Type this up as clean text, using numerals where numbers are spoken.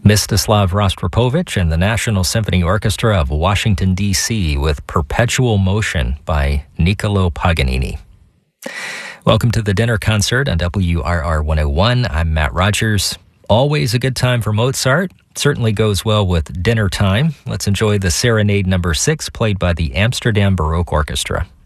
Mstislav Rostropovich and the National Symphony Orchestra of Washington, D.C. with Perpetual Motion by Niccolò Paganini. Welcome to the Dinner Concert on WRR 101. I'm Matt Rogers. Always a good time for Mozart. Certainly goes well with dinner time. Let's enjoy the Serenade No. 6 played by the Amsterdam Baroque Orchestra.